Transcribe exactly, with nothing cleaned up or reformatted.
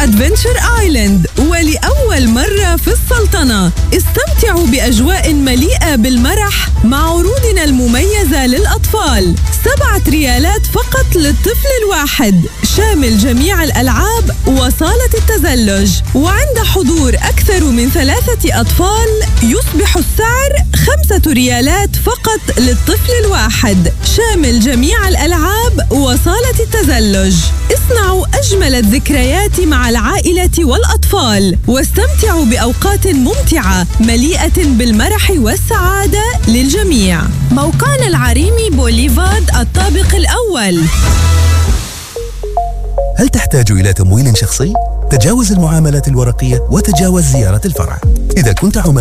أدفنتشر آيلاند، ولأول مرة في السلطنة استمتعوا بأجواء مليئة بالمرح مع عروضنا المميزة للأطفال. سبعة ريالات فقط للطفل الواحد، شامل جميع الألعاب وصالة التزلج. وعند حضور أكثر من ثلاثة أطفال يصبح السعر خمسة ريالات فقط للطفل الواحد، شامل جميع الألعاب وصالة التزلج. اصنعوا أجمل الذكريات مع العائلة والأطفال، واستمتعوا بأوقات ممتعة مليئة بالمرح والسعادة للجميع. موقعنا العريمي بوليفارد الطابق الأول. هل تحتاج إلى تمويل شخصي؟ تجاوز المعاملات الورقية وتجاوز زيارة الفرع. إذا كنت عماني